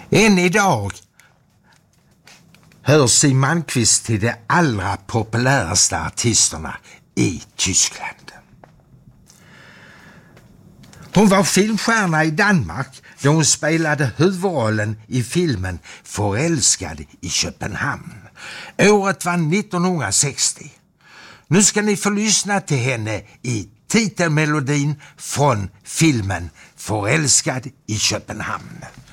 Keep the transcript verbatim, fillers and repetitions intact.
Än idag hör Siw Malmkvist till de allra populäraste artisterna i Tyskland. Hon var filmstjärna i Danmark då hon spelade huvudrollen i filmen Förälskad i Köpenhamn. Året var nittonhundrasextio. Nu ska ni få lyssna till henne i titelmelodin från filmen Förälskad i Köpenhamn.